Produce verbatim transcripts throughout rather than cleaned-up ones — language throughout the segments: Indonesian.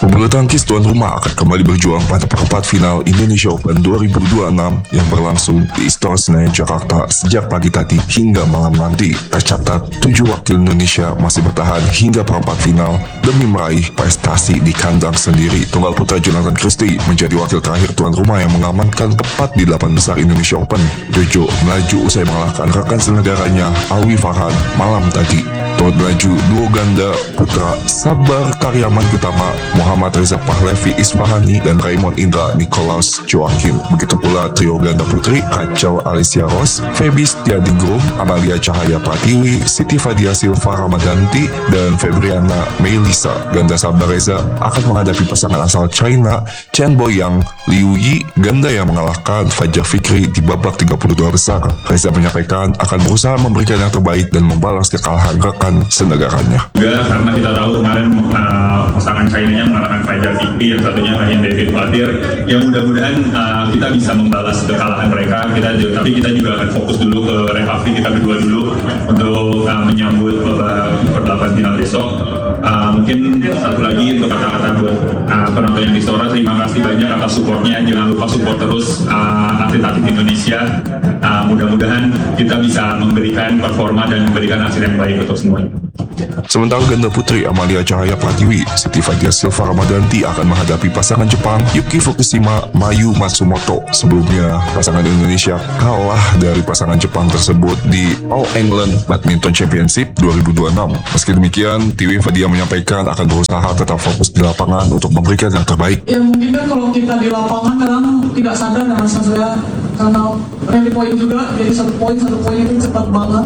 Pebulu tangkis tuan rumah akan kembali berjuang pada perempat final Indonesia Open dua ribu dua puluh enam yang berlangsung di Istora Senayan, Jakarta sejak pagi tadi hingga malam nanti. Tercatat, tujuh wakil Indonesia masih bertahan hingga perempat final demi meraih prestasi di kandang sendiri. Tunggal putra Jonathan Christie menjadi wakil terakhir tuan rumah yang mengamankan keempat di delapan besar Indonesia Open. Jojo melaju usai mengalahkan rekan senegaranya Alwi Farhan malam tadi. Turut melaju duo ganda putra Sabar Karyaman Utama Muhammad Reza Pahlavi Isfahani dan Raymond Indra Nikolaus Joakim. Begitu pula trio ganda putri Rachel Alicia Ross, Feby Setiadingrum, Amalia Cahaya Pratiwi, Siti Fadia Silva Ramadanti, dan Febriana Melisa. Ganda Sabar Reza akan menghadapi pasangan asal China Chen Boyang Liu Yi, ganda yang mengalahkan Fajar Fikri di babak tiga puluh dua besar. Reza menyampaikan akan berusaha memberikan yang terbaik dan membalas kekalahan rekan senegaranya. Juga karena kita tahu kemarin uh, pasangan China-nya mengalahkan Fajar Fikri, yang satunya Ryan David Fatir, yang mudah-mudahan uh, kita bisa membalas kekalahan mereka. Kita juga, tapi kita juga akan fokus dulu ke recovery kita berdua dulu untuk uh, menyambut babak delapan final besok. Uh, mungkin satu lagi untuk kata-kata buat uh, penonton yang di Istora, terima kasih banyak atas supportnya. Jangan lupa support terus uh, atlet-atlet Indonesia. Uh, mudah-mudahan kita bisa memberikan performa dan memberikan hasil yang baik untuk semua. Sementara ganda putri Amalia Cahaya Pratiwi, Siti Fadia Silva Ramadanti akan menghadapi pasangan Jepang Yuki Fukushima Mayu Matsumoto. Sebelumnya, pasangan Indonesia kalah dari pasangan Jepang tersebut di All England Badminton Championship dua ribu dua puluh enam. Meski demikian, Tiwi Fadia menyampaikan akan berusaha tetap fokus di lapangan untuk memberikan yang terbaik. Ya mungkin kan kalau kita di lapangan kadang tidak sadar ya mas saya, karena rally point juga, jadi satu poin satu poin itu cepat banget.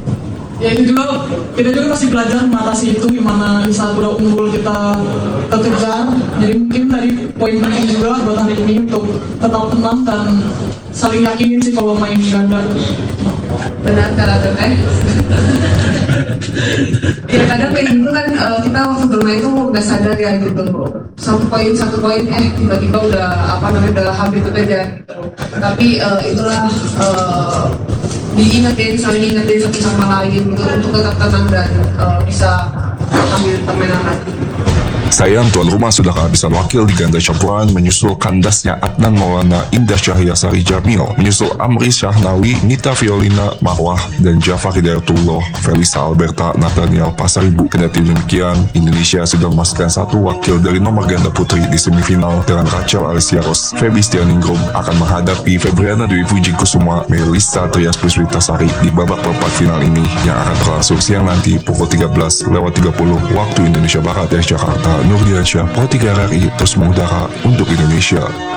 Ya itu juga, kita juga masih belajar mengatasi itu, gimana saat udah unggul kita kita kejar. Jadi mungkin tadi poin penting juga buat hari ini untuk tetap tenang dan saling yakinin sih kalau main ganda. Benar kata teteh. Ya kadang kayak gitu kan, uh, kita waktu bermain tuh udah sadar ya gitu, satu poin satu poin eh tiba-tiba udah apa namanya udah habis itu aja gitu. Tapi uh, itulah uh, diingetin, saling ingetin satu sama lain gitu untuk tetap tenang dan uh, bisa ambil permainan lagi. Sayang, tuan rumah sudah kehabisan wakil di ganda campuran menyusul kandasnya Adnan Maulana Indah Cahyasari Jamil, menyusul Amri Syahnawi, Nita Violina Marwah, dan Jafar Hidayatullah, Felisa Alberta, Nathaniel Pasaribu. Kendati demikian, Indonesia sudah memastikan satu wakil dari nomor ganda putri di semifinal dengan Rachel Alicia Ross. Feby Setianingrum akan menghadapi Febriana Dwi Puji Kusuma Melisa Trias Puspitasari di babak perempat final ini yang akan berlangsung siang nanti pukul tiga belas lewat tiga puluh waktu Indonesia Barat dari Jakarta. Nurdiansyah, Pro tiga R R I, terus mengudara untuk Indonesia.